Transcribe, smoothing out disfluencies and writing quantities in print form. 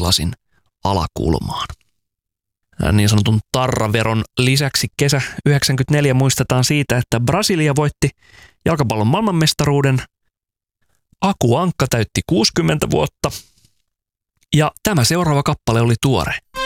kahvilasin alakulmaan. Niin sanotun tarraveron lisäksi kesä 1994 muistetaan siitä, että Brasilia voitti jalkapallon maailmanmestaruuden. Aku Ankka täytti 60 vuotta ja tämä seuraava kappale oli tuore.